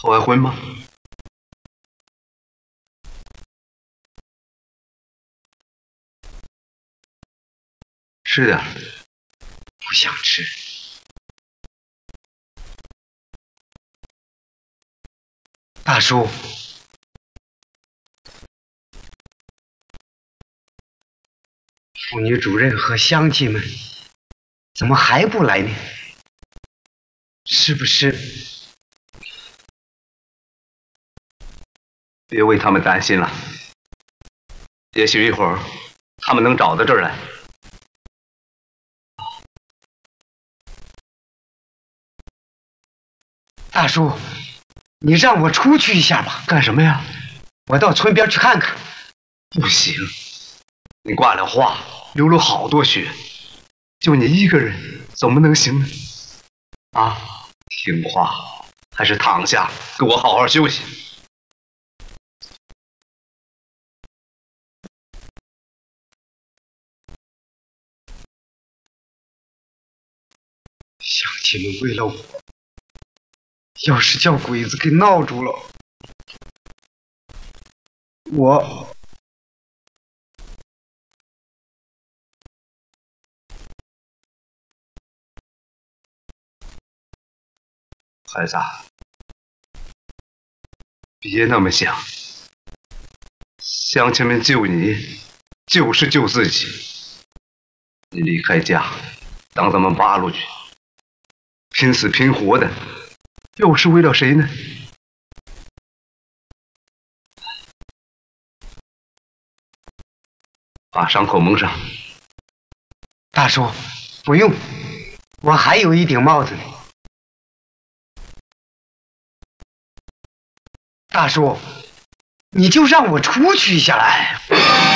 后完婚吗？吃点， 不想吃。大叔，妇女主任和乡亲们怎么还不来呢？是不是？ 别为他们担心了，也许一会儿他们能找到这儿来。 大叔，你让我出去一下吧。 干什么呀？ 我到村边去看看。 不行，你挂了话，流了好多血，就你一个人怎么能行呢？啊，听话，还是躺下，给我好好休息。 乡亲们为了我，要是叫鬼子给闹住了，我孩子，别那么想，乡亲们救你，就是救自己。你离开家，当咱们八路去，拼死拼活的，又是为了谁呢？把伤口蒙上。 大叔，不用，我还有一顶帽子呢。大叔，你就让我出去一下来。